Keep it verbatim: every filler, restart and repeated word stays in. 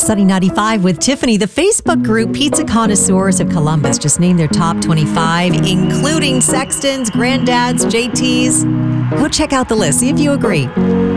Sunny ninety-five with Tiffany. The Facebook group Pizza Connoisseurs of Columbus just named their top twenty-five, including Sextons, Granddads, J Ts. Go check out the list. See if you agree.